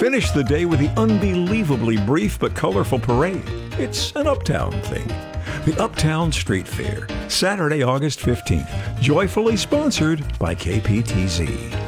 Finish the day with the unbelievably brief but colorful parade. It's an Uptown thing. The Uptown Street Fair, Saturday, August 15th, joyfully sponsored by KPTZ.